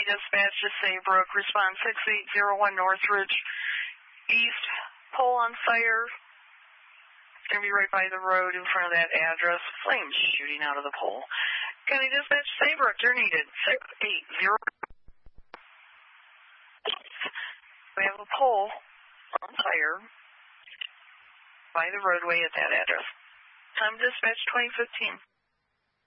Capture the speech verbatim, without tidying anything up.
Dispatch to Saybrook, respond six eight zero one Northridge, east, pole on fire. It's going to be right by the road in front of that address. Flames shooting out of the pole. County Dispatch, Saybrook, you're needed. six eight zero. We have a pole on fire by the roadway at that address. Time Dispatch twenty fifteen.